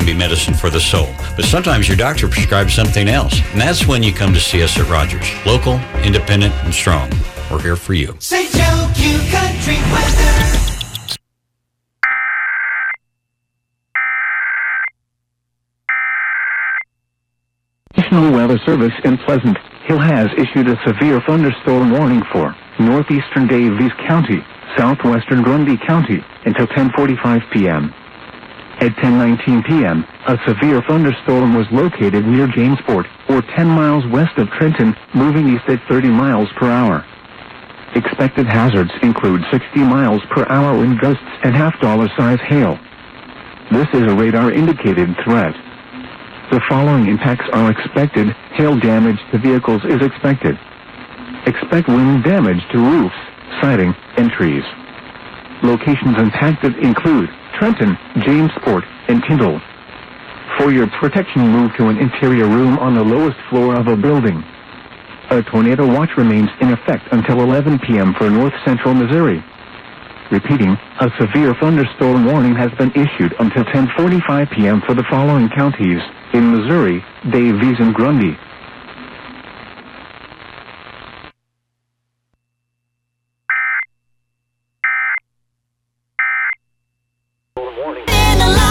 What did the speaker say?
be medicine for the soul. But sometimes your doctor prescribes something else. And that's when you come to see us at Rogers. Local, independent, and strong. We're here for you. St. Joe Q Country Weather. National Weather Service in Pleasant Hill has issued a severe thunderstorm warning for northeastern Davies County, southwestern Grundy County until 10:45 p.m. At 10:19 p.m., a severe thunderstorm was located near Jamesport, or 10 miles west of Trenton, moving east at 30 miles per hour. Expected hazards include 60 miles per hour wind gusts and half-dollar-size hail. This is a radar-indicated threat. The following impacts are expected. Hail damage to vehicles is expected. Expect wind damage to roofs, siding, and trees. Locations impacted include Trenton, Jamesport, and Tyndall. For your protection, move to an interior room on the lowest floor of a building. A tornado watch remains in effect until 11 p.m. for north-central Missouri. Repeating, a severe thunderstorm warning has been issued until 10:45 p.m. for the following counties in Missouri: Davies and Grundy,